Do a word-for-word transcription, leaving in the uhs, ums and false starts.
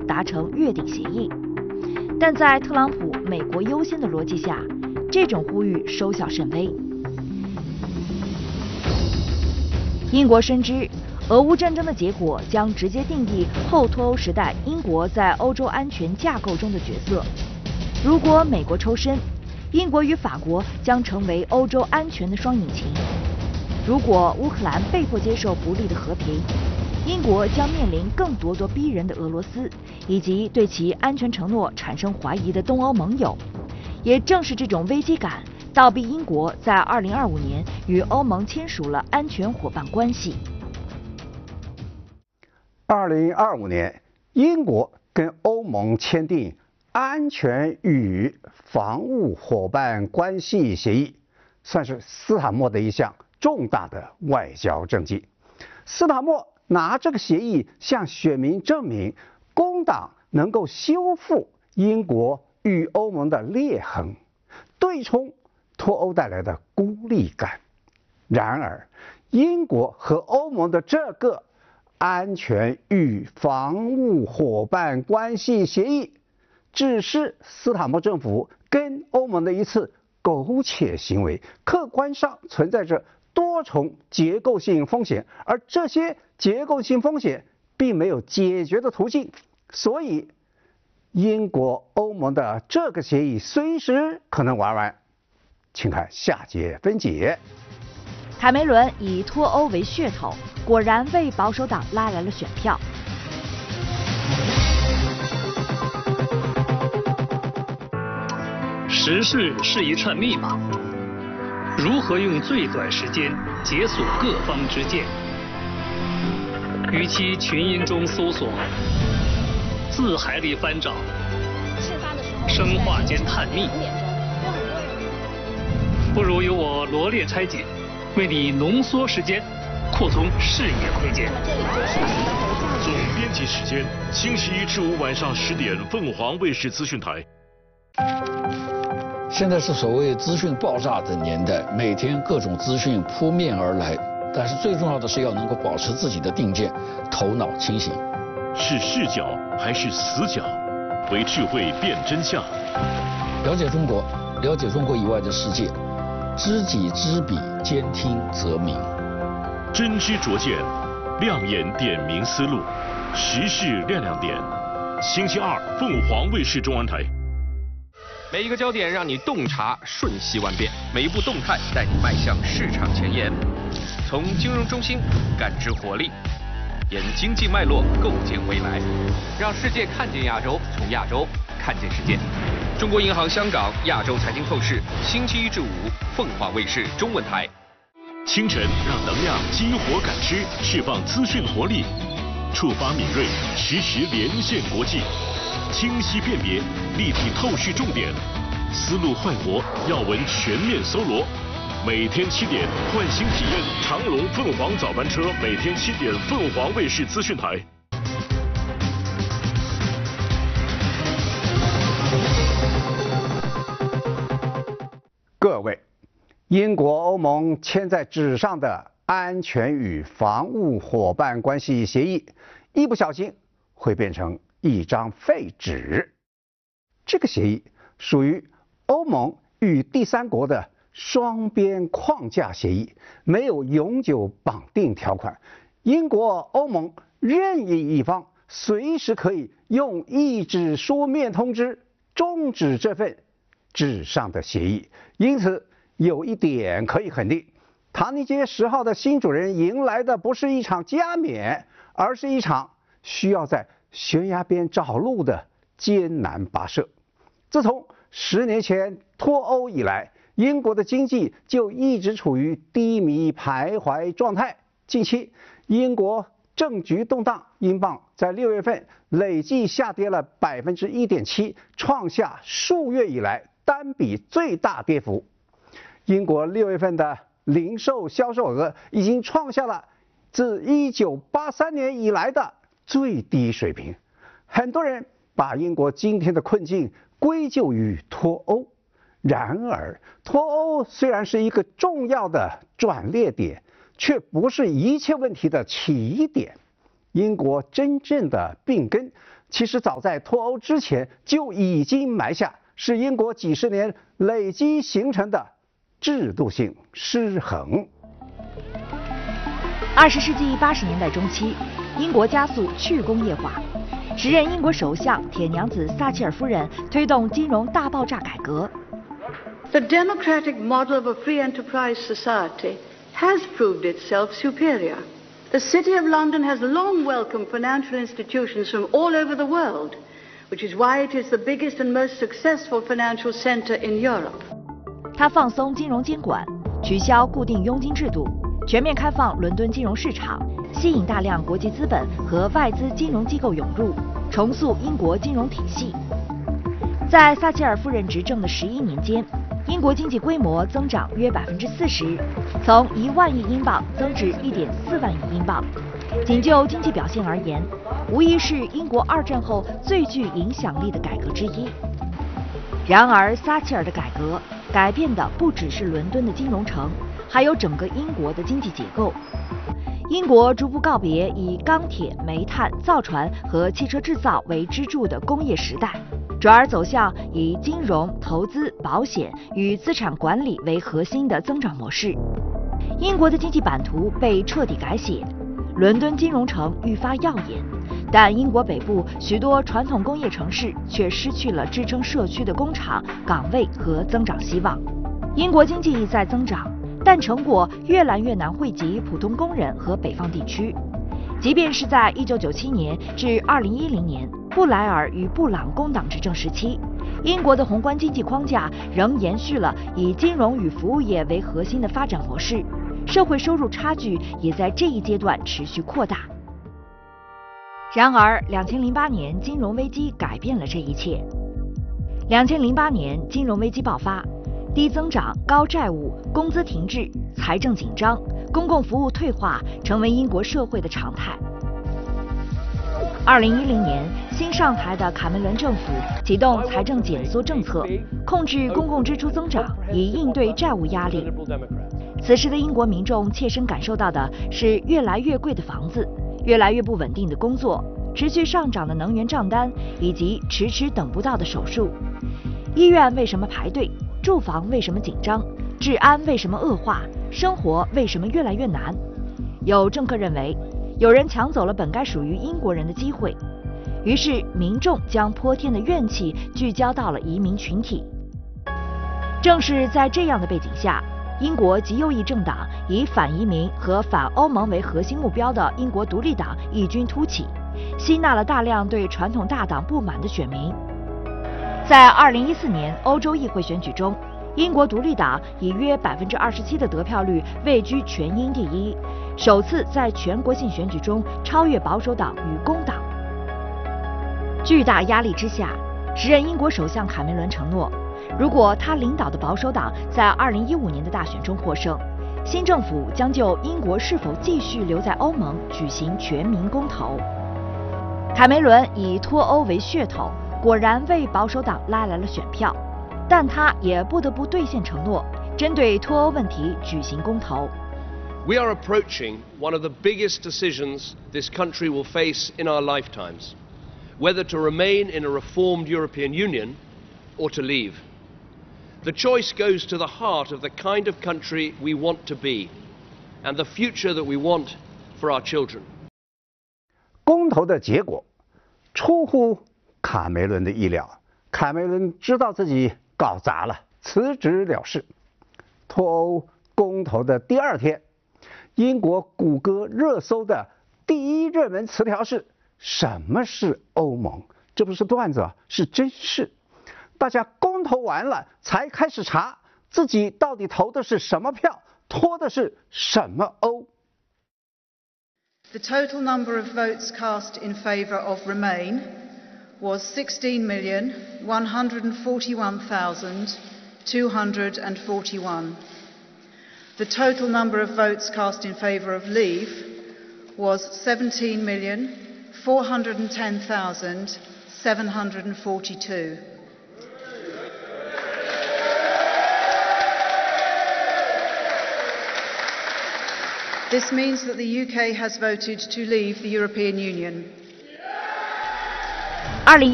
达成约定协议。但在特朗普美国优先的逻辑下，这种呼吁收效甚微。英国深知，俄乌战争的结果将直接定义后脱欧时代英国在欧洲安全架构中的角色。如果美国抽身，英国与法国将成为欧洲安全的双引擎。如果乌克兰被迫接受不利的和平，英国将面临更咄咄逼人的俄罗斯，以及对其安全承诺产生怀疑的东欧盟友。也正是这种危机感，倒逼英国在二零二五年与欧盟签署了安全伙伴关系。 二零二五年，英国跟欧盟签订安全与防务伙伴关系协议，算是斯坦默的一项重大的外交政绩。斯坦默拿这个协议向选民证明，工党能够修复英国与欧盟的裂痕，对冲脱欧带来的孤立感。然而，英国和欧盟的这个安全与防务伙伴关系协议，只是斯坦默政府跟欧盟的一次苟且行为，客观上存在着多重结构性风险，而这些结构性风险并没有解决的途径，所以英国欧盟的这个协议随时可能玩完。请看下节分解。 卡梅伦以脱欧为噱头，果然为保守党拉来了选票。 时事是一串密码，如何用最短时间解锁各方之见？与其群音中搜索，字海里翻找，生化间探秘，不如由我罗列拆解，为你浓缩时间，扩充视野空间。 总编辑时间：星期一至五晚上十点，凤凰卫视资讯台。 现在是所谓资讯爆炸的年代，每天各种资讯扑面而来，但是最重要的是要能够保持自己的定见，头脑清醒。 是视角还是死角？为智慧辨真相。 了解中国，了解中国以外的世界，知己知彼，兼听则明。 真知灼见，亮眼点明思路，时事亮亮点。星期二，凤凰卫视中文台。 每一个焦点让你洞察瞬息万变，每一步动态带你迈向市场前沿。从金融中心感知活力，沿经济脉络构建未来，让世界看见亚洲，从亚洲看见世界。中国银行香港亚洲财经透视，星期一至五，凤凰卫视中文台。 清晨让能量激活感知，释放资讯活力，触发敏锐，实时连线国际。清晰辨别，立体透视重点，思路快活，要闻全面搜罗。每天七点，唤醒体验长龙凤凰早班车，每天七点，凤凰卫视资讯台。 各位，英国欧盟签在纸上的安全与防务伙伴关系协议，一不小心会变成一张废纸。这个协议属于欧盟与第三国的双边框架协议，没有永久绑定条款。英国、欧盟任意一方随时可以用一纸书面通知终止这份纸上的协议。因此，有一点可以肯定，唐宁街十号的新主人迎来的不是一场加冕，而是一场需要在悬崖边找路的艰难跋涉。自从十年前脱欧以来，英国的经济就一直处于低迷徘徊状态。近期，英国政局动荡，英镑在六月份累计下跌了百分之一点七，创下数月以来单笔最大跌幅。英国六月份的零售销售额已经创下了自一九八三年以来的最低水平。很多人把英国今天的困境归咎于脱欧，然而脱欧虽然是一个重要的转捩点，却不是一切问题的起点。英国真正的病根其实早在脱欧之前就已经埋下，是英国几十年累积形成的制度性失衡。 二十世纪八十年代中期，英国加速去工业化。时任英国首相铁娘子撒切尔夫人推动金融大爆炸改革。 The democratic model of a free enterprise society has proved itself superior. The City of London has long welcomed financial institutions from all over the world, which is why it is the biggest and most successful financial center in Europe. 他放松金融监管，取消固定佣金制度，全面开放伦敦金融市场，吸引大量国际资本和外资金融机构涌入，重塑英国金融体系。在撒切尔夫人执政的十一年间，英国经济规模增长约百分之四十，从一万亿英镑增至一点四万亿英镑。仅就经济表现而言，无疑是英国二战后最具影响力的改革之一。然而，撒切尔的改革改变的不只是伦敦的金融城，还有整个英国的经济结构。英国逐步告别以钢铁、煤炭、造船和汽车制造为支柱的工业时代，转而走向以金融、投资、保险与资产管理为核心的增长模式。英国的经济版图被彻底改写，伦敦金融城愈发耀眼，但英国北部许多传统工业城市却失去了支撑社区的工厂、岗位和增长希望。英国经济在增长，但成果越来越难惠及普通工人和北方地区。即便是在一九九七年至二零一零年布莱尔与布朗工党执政时期，英国的宏观经济框架仍延续了以金融与服务业为核心的发展模式，社会收入差距也在这一阶段持续扩大。然而，两千零八年金融危机改变了这一切。两千零八年金融危机爆发，低增长、高债务、工资停滞、财政紧张、公共服务退化成为英国社会的常态。二零一零年，新上台的卡梅伦政府启动财政减缩政策，控制公共支出增长，以应对债务压力。此时的英国民众切身感受到的是越来越贵的房子、越来越不稳定的工作、持续上涨的能源账单，以及迟迟等不到的手术。医院为什么排队？住房为什么紧张？治安为什么恶化？生活为什么越来越难？有政客认为，有人抢走了本该属于英国人的机会，于是民众将泼天的怨气聚焦到了移民群体。正是在这样的背景下，英国极右翼政党以反移民和反欧盟为核心目标的英国独立党异军突起，吸纳了大量对传统大党不满的选民。在二零一四年欧洲议会选举中，英国独立党以约百分之二十七的得票率位居全英第一，首次在全国性选举中超越保守党与工党。巨大压力之下，时任英国首相卡梅伦承诺，如果他领导的保守党在二零一五年的大选中获胜，新政府将就英国是否继续留在欧盟举行全民公投。卡梅伦以脱欧为噱头，果然为保守党拉来了选票，但他也不得不兑现承诺，针对脱欧问题举行公投。 We are approaching one of the biggest decisions this country will face in our lifetimes, whether to remain in a reformed European Union or to leave. The choice goes to the heart of the kind of country we want to be, and the future that we want for our children. 公投的结果出乎卡梅伦的意料，卡梅伦知道自己搞砸了，辞职了事。脱欧公投的第二天，英国谷歌热搜的第一热门词条是什么是欧盟？这不是段子啊，是真事。大家公投完了才开始查自己到底投的是什么票，脱的是什么欧。 The total number of votes cast in favour of Remain was sixteen million one hundred forty-one thousand two hundred forty-one. The total number of votes cast in favour of Leave was seventeen million four hundred ten thousand seven hundred forty-two. This means that the U K has voted to leave the European Union. 二零